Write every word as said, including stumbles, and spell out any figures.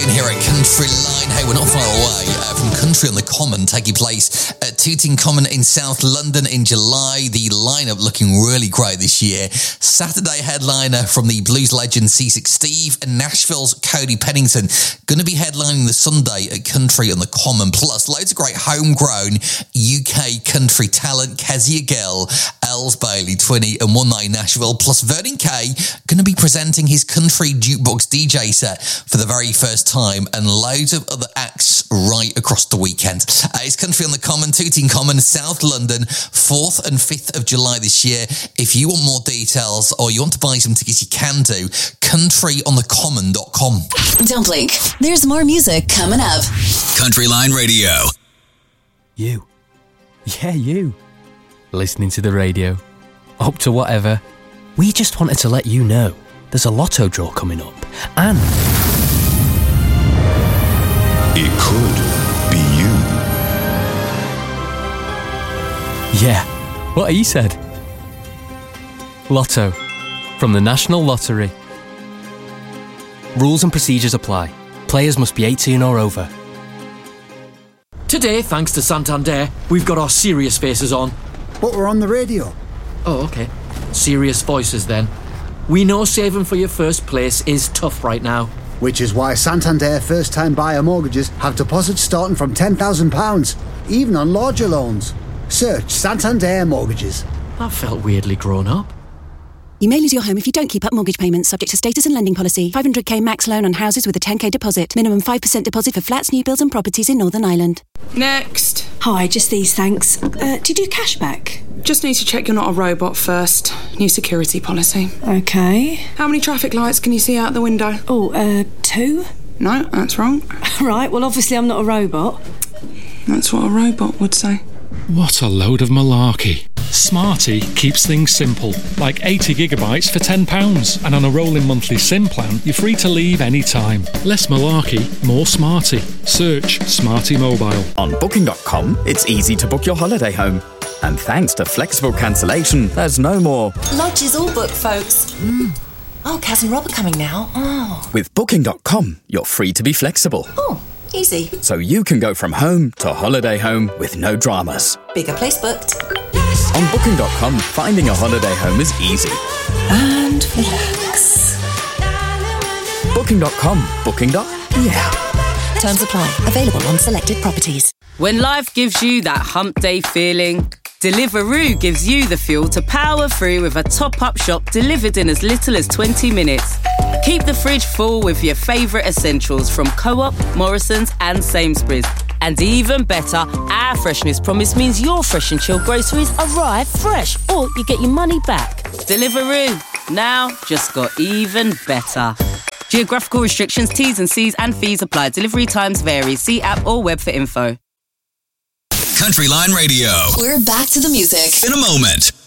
afternoon here at Country Line. Hey, we're not far away uh, from Country on the Common, taking place at Tooting Common in South London in July. The lineup looking really great this year. Saturday headliner from the blues legend C six Steve and Nashville's Cody Pennington. Going to be headlining the Sunday at Country on the Common. Plus, loads of great homegrown U K country talent. Kezia Gill, Els Bailey, Twinny and One Night in Nashville. Plus, Vernon Kay going to be presenting his country jukebox D J set for the very first time, and loads of other acts right across the weekend. Uh, it's Country on the Common, Tooting Common, South London, fourth and fifth of July this year. If you want more details or you want to buy some tickets, you can do country on the common dot com. Don't blink. There's more music coming up. Country Line Radio. You. Yeah, you. Listening to the radio. Up to whatever. We just wanted to let you know there's a lotto draw coming up. And it could be you. Yeah, what he said. Lotto. From the National Lottery. Rules and procedures apply. Players must be eighteen or over. Today, thanks to Santander, we've got our serious faces on. But we're on the radio. Oh, okay. Serious voices then. We know saving for your first place is tough right now. Which is why Santander first-time buyer mortgages have deposits starting from ten thousand pounds, even on larger loans. Search Santander Mortgages. That felt weirdly grown up. You may lose your home if you don't keep up mortgage payments, subject to status and lending policy. five hundred k max loan on houses with a ten k deposit. Minimum five percent deposit for flats, new builds and properties in Northern Ireland. Next. Hi, just these, thanks. Uh, do you do cashback? Just need to check you're not a robot first. New security policy. Okay. How many traffic lights can you see out the window? Oh, uh, two? No, that's wrong. Right, well, obviously I'm not a robot. That's what a robot would say. What a load of malarkey. Smarty keeps things simple, like eighty gigabytes for ten pounds, and on a rolling monthly SIM plan, you're free to leave any time. Less malarkey, more smarty. Search Smarty Mobile. On booking dot com, it's easy to book your holiday home. And thanks to flexible cancellation, there's no more Lodge is all booked, folks. Mm. Oh, Kaz and Rob are coming now. Oh. With booking dot com, you're free to be flexible. Oh, easy. So you can go from home to holiday home with no dramas. Bigger place booked. On booking dot com, finding a holiday home is easy. And relax. booking dot com. Booking. Yeah. Terms apply. Available on selected properties. When life gives you that hump day feeling, Deliveroo gives you the fuel to power through with a top-up shop delivered in as little as twenty minutes. Keep the fridge full with your favourite essentials from Co-op, Morrison's and Sainsbury's. And even better, our freshness promise means your fresh and chilled groceries arrive fresh, or you get your money back. Deliveroo, now just got even better. Geographical restrictions, T's and C's and fees apply. Delivery times vary. See app or web for info. Country Line Radio. We're back to the music. In a moment.